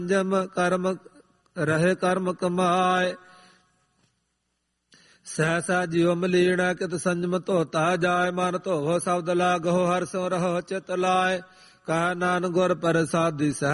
ਜਮ ਕਰਮ ਰਹੇ ਕਰਮ ਕਮਾਏ। ਸਹਸਾ ਜਿਉ ਮਲੀਣਾ ਕਿਤ ਸੰਜਮ ਧੋਤਾ ਜਾਏ। ਮਨ ਧੋਵੋ ਸ਼ਬਦ ਲਾਗੋ ਹਰਿ ਸਿਉ ਰਹੋ ਚਿਤ ਲਾਏ। ਕਹ ਨਾਨਕ ਗੁਰ ਪ੍ਰਸਾਦੀ ਸਹਿ